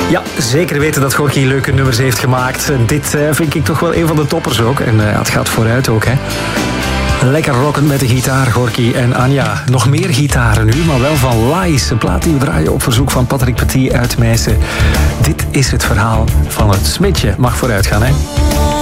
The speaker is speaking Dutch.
Ja, zeker weten dat Gorky leuke nummers heeft gemaakt. Dit vind ik toch wel een van de toppers ook. En het gaat vooruit ook, hè. Lekker rockend met de gitaar, Gorky en Anja. Nog meer gitaren nu, maar wel van Lies. Een plaat die we draaien op verzoek van Patrick Petit uit Meissen. Dit is het verhaal van het Smitje. Mag vooruit gaan, hè.